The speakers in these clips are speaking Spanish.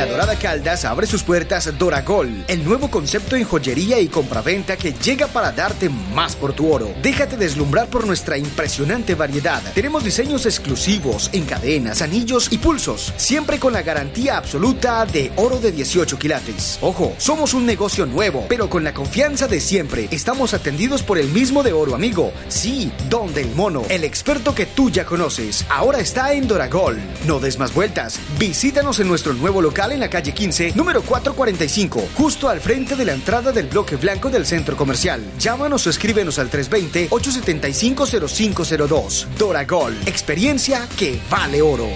La Dorada Caldas abre sus puertas Doragol, el nuevo concepto en joyería y compraventa que llega para darte más por tu oro. Déjate deslumbrar por nuestra impresionante variedad. Tenemos diseños exclusivos en cadenas, anillos y pulsos, siempre con la garantía absoluta de oro de 18 quilates. Ojo, somos un negocio nuevo, pero con la confianza de siempre. Estamos atendidos por el mismo de Oro Amigo. Sí, Don del Mono, el experto que tú ya conoces. Ahora está en Doragol. No des más vueltas. Visítanos en nuestro nuevo local en la calle 15, número 445, justo al frente de la entrada del bloque blanco del centro comercial. Llámanos o escríbenos al 320-875-0502. Doragol, experiencia que vale oro.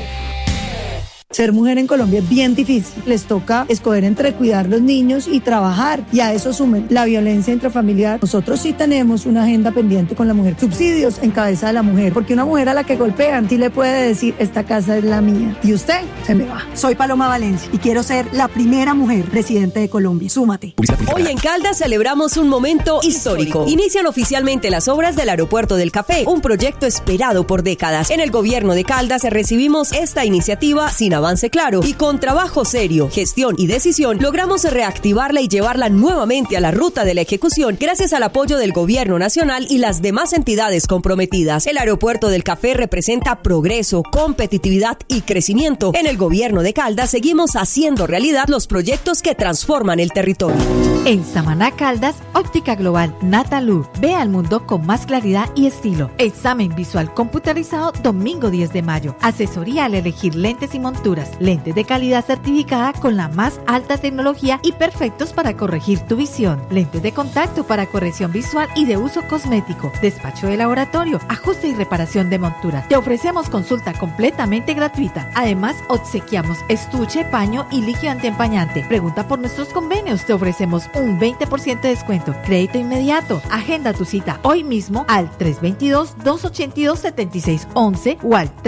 Ser mujer en Colombia es bien difícil. Les toca escoger entre cuidar los niños y trabajar. Y a eso sumen la violencia intrafamiliar. Nosotros sí tenemos una agenda pendiente con la mujer. Subsidios en cabeza de la mujer. Porque una mujer a la que golpean sí le puede decir, esta casa es la mía. Y usted se me va. Soy Paloma Valencia y quiero ser la primera mujer presidente de Colombia. Súmate. Hoy en Caldas celebramos un momento histórico. Inician oficialmente las obras del Aeropuerto del Café, un proyecto esperado por décadas. En el gobierno de Caldas recibimos esta iniciativa sin avance claro y con trabajo serio, gestión y decisión logramos reactivarla y llevarla nuevamente a la ruta de la ejecución gracias al apoyo del gobierno nacional y las demás entidades comprometidas. El Aeropuerto del Café representa progreso, competitividad y crecimiento. En el gobierno de Caldas seguimos haciendo realidad los proyectos que transforman el territorio. En Samaná, Caldas, Óptica Global Nataluz. Ve al mundo con más claridad y estilo. Examen visual computarizado domingo 10 de mayo. Asesoría al elegir lentes y monturas. Lentes de calidad certificada con la más alta tecnología y perfectos para corregir tu visión. Lentes de contacto para corrección visual y de uso cosmético. Despacho de laboratorio, ajuste y reparación de monturas. Te ofrecemos consulta completamente gratuita. Además, obsequiamos estuche, paño y líquido antiempañante. Pregunta por nuestros convenios. Te ofrecemos un 20% de descuento. Crédito inmediato. Agenda tu cita hoy mismo al 322-282-7611 o al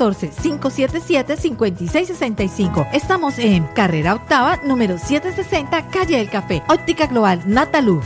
314-577-5665. Estamos en Carrera Octava, número 760, Calle del Café. Óptica Global Nataluz.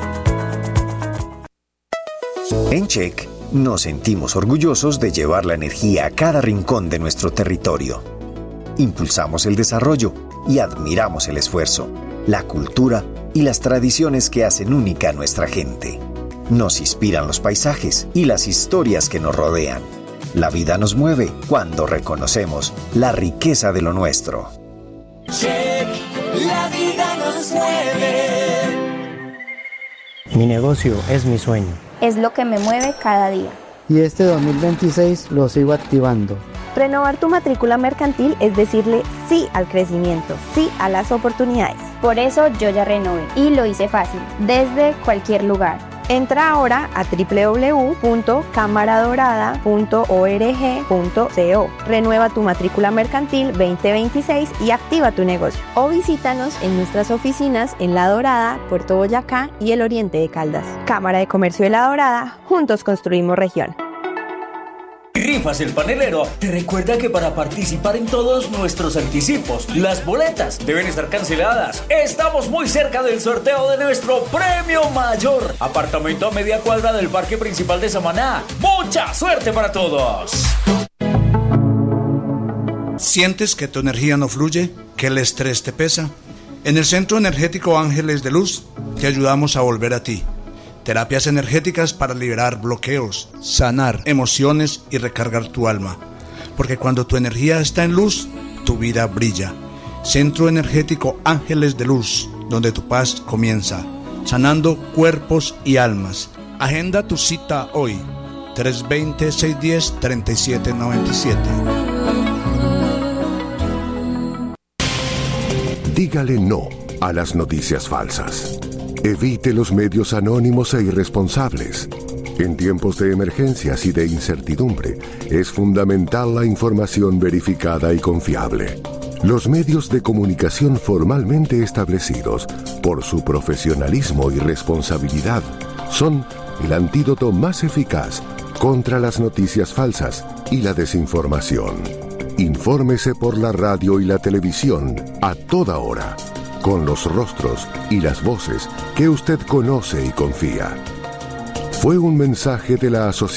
En Check nos sentimos orgullosos de llevar la energía a cada rincón de nuestro territorio. Impulsamos el desarrollo y admiramos el esfuerzo, la cultura y las tradiciones que hacen única a nuestra gente. Nos inspiran los paisajes y las historias que nos rodean. La vida nos mueve cuando reconocemos la riqueza de lo nuestro. Check, la vida nos mueve. Mi negocio es mi sueño. Es lo que me mueve cada día. Y este 2026 lo sigo activando. Renovar tu matrícula mercantil es decirle sí al crecimiento, sí a las oportunidades. Por eso yo ya renové y lo hice fácil, desde cualquier lugar. Entra ahora a www.cámaradorada.org.co. Renueva tu matrícula mercantil 2026 y activa tu negocio. O visítanos en nuestras oficinas en La Dorada, Puerto Boyacá y el Oriente de Caldas. Cámara de Comercio de La Dorada, juntos construimos región. Rifas El Panelero te recuerda que para participar en todos nuestros anticipos, las boletas deben estar canceladas. Estamos muy cerca del sorteo de nuestro premio mayor. Apartamento a media cuadra del parque principal de Samaná. ¡Mucha suerte para todos! ¿Sientes que tu energía no fluye? ¿Que el estrés te pesa? En el Centro Energético Ángeles de Luz te ayudamos a volver a ti. Terapias energéticas para liberar bloqueos, sanar emociones y recargar tu alma. Porque cuando tu energía está en luz, tu vida brilla. Centro Energético Ángeles de Luz, donde tu paz comienza. Sanando cuerpos y almas. Agenda tu cita hoy. 320-610-3797. Dígale no a las noticias falsas. Evite los medios anónimos e irresponsables. En tiempos de emergencias y de incertidumbre, es fundamental la información verificada y confiable. Los medios de comunicación formalmente establecidos, por su profesionalismo y responsabilidad, son el antídoto más eficaz contra las noticias falsas y la desinformación. Infórmese por la radio y la televisión a toda hora, con los rostros y las voces que usted conoce y confía. Fue un mensaje de la Asociación